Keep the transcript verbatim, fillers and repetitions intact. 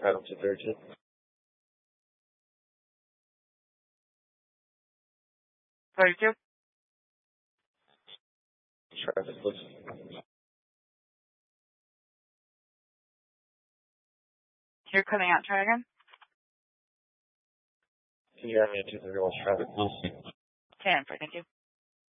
Item two thirty-two. thirty-two. Traffic, please. You're cutting out. Try again. Can you hear me at two thirty-one traffic, please? ten for thank you.